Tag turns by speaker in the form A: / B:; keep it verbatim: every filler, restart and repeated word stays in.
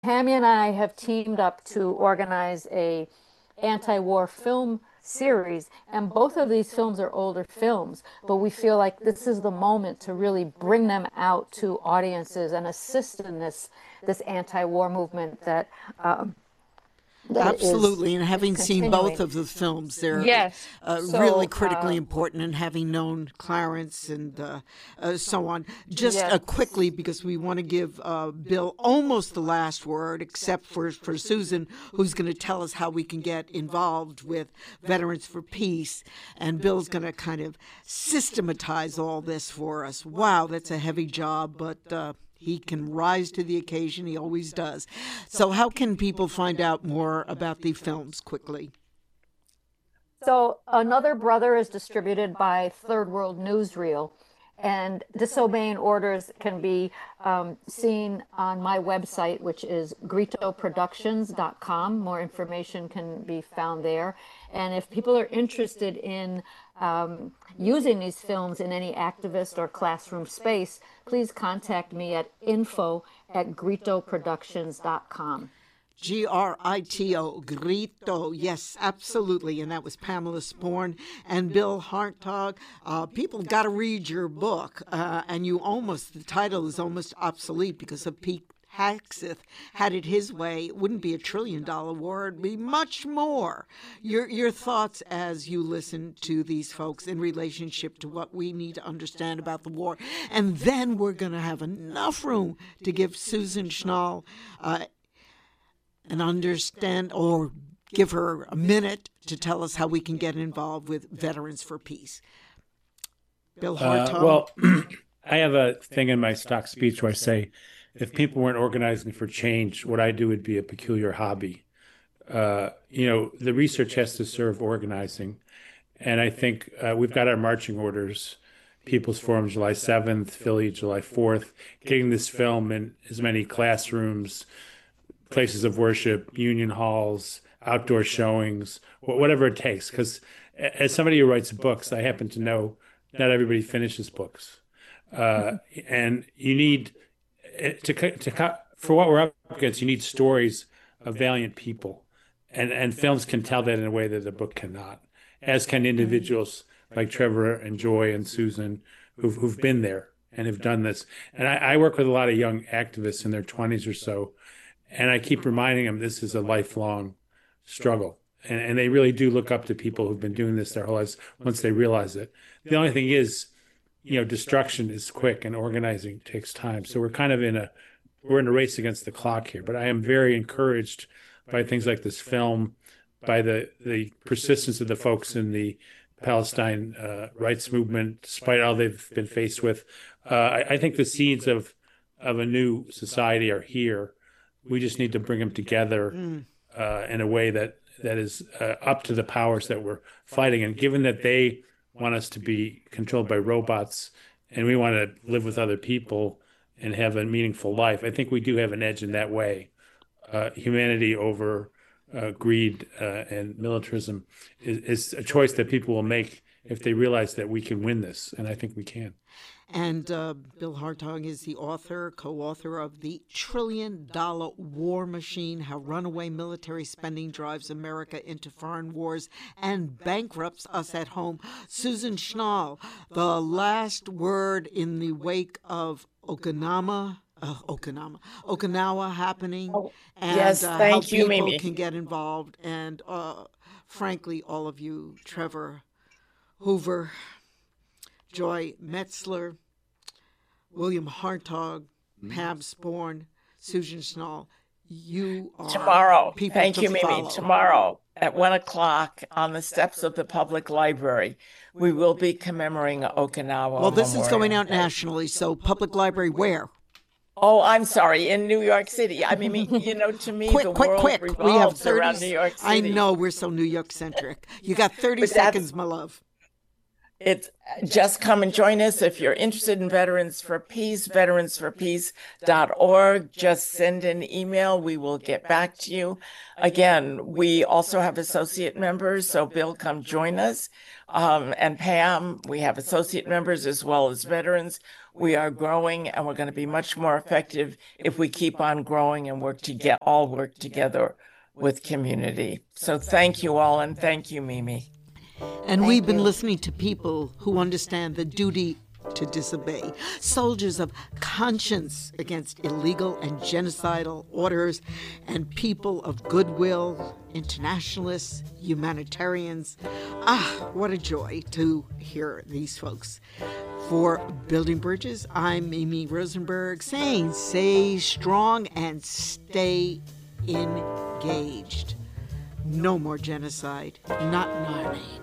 A: Tammy and I have teamed up to organize a anti-war film series, and both of these films are older films, but we feel like this is the moment to really bring them out to audiences and assist in this this anti-war movement that um, that is
B: Absolutely, and
A: is
B: having seen both
A: continuing.
B: of the films, they're
A: Yes.
B: uh, really
A: So,
B: critically
A: uh,
B: important. And having known Clarence and uh, uh, so on, just uh,
A: yes.
B: quickly because we want to give uh, Bill almost the last word, except for for Susan, who's going to tell us how we can get involved with Veterans for Peace, and Bill's going to kind of systematize all this for us. Wow, that's a heavy job, but. Uh, he can rise to the occasion. He always does. So, how can people find out more about the films quickly?
A: So Another Brother is distributed by Third World Newsreel, and Disobeying Orders can be um, seen on my website, which is grito productions dot com. More information can be found there. And if people are interested in um, using these films in any activist or classroom space, please contact me at info at grito productions dot com.
B: G R I T O, Grito. Yes, absolutely. And that was Pamela Sporn and Bill Hartog. Uh, people got to read your book. Uh, and you almost, the title is almost obsolete because of Pete Hegseth had it his way. It wouldn't be a trillion dollar war, it'd be much more. Your, your thoughts as you listen to these folks in relationship to what we need to understand about the war. And then we're going to have enough room to give Susan Schnall uh, and understand or give her a minute to tell us how we can get involved with Veterans for Peace. Bill
C: Uh,
B: Hartog.
C: well, I have a thing in my stock speech where I say, if people weren't organizing for change, what I do would be a peculiar hobby. Uh, you know, the research has to serve organizing. And I think uh, we've got our marching orders, People's Forum July seventh, Philly July fourth, getting this film in as many classrooms, places of worship, union halls, outdoor showings, whatever it takes. Because as somebody who writes books, I happen to know not everybody finishes books. Uh, and you need to, to, for what we're up against, you need stories of valiant people. And, and films can tell that in a way that a book cannot, as can individuals like Trevor and Joy and Susan who've, who've been there and have done this. And I, I work with a lot of young activists in their twenties or so, and I keep reminding them this is a lifelong struggle. And, and they really do look up to people who've been doing this their whole lives once they realize it. The only thing is, you know, destruction is quick and organizing takes time. So we're kind of in a, we're in a race against the clock here. But I am very encouraged by things like this film, by the, the persistence of the folks in the Palestine uh, rights movement, despite all they've been faced with. Uh, I, I think the seeds of, of a new society are here. We just need to bring them together
B: Mm.
C: uh, in a way that that is uh, up to the powers that we're fighting. And given that they want us to be controlled by robots and we want to live with other people and have a meaningful life, I think we do have an edge in that way. Uh, humanity over uh, greed uh, and militarism is, is a choice that people will make if they realize that we can win this. And I think we can.
B: And uh, Bill Hartog is the author, co-author of The Trillion Dollar War Machine, How Runaway Military Spending Drives America into Foreign Wars and Bankrupts Us at Home. Susan Schnall, the last word in the wake of Okinawa, uh, Okinawa, Okinawa happening,
D: Oh,
B: and
D: yes,
B: uh, how
D: thank you,
B: people
D: Mimi.
B: can get involved. And uh, frankly, all of you, Trevor Hoover, Joy Metzler, William Hartog, Pam Sporn, Susan Schnall, you are
D: Tomorrow,
B: people
D: thank
B: to
D: you, Mimi.
B: follow.
D: Tomorrow at one o'clock on the steps of the public library, we will be commemorating Okinawa
B: Well, this is going
D: Memorial
B: out
D: Day.
B: nationally, so public library where?
D: Oh, I'm sorry, in New York City. I mean, you know, to me,
B: Quick,
D: the
B: quick,
D: world
B: quick. We have
D: revolves
B: thirty.
D: around New York
B: I
D: City.
B: know we're so New York centric. You got thirty
D: But that's
B: seconds, my love.
D: It's just come and join us if you're interested in Veterans for Peace, veterans for peace dot org. Just send an email. We will get back to you. Again, we also have associate members, so Bill, come join us. Um, and Pam, we have associate members as well as veterans. We are growing, and we're going to be much more effective if we keep on growing and work to get all work together with community. So thank you all, and thank you, Mimi.
B: And we've been listening to people who understand the duty to disobey, soldiers of conscience against illegal and genocidal orders, and people of goodwill, internationalists, humanitarians. Ah, what a joy to hear these folks. For Building Bridges, I'm Mimi Rosenberg saying stay strong and stay engaged. No more genocide, not in our name.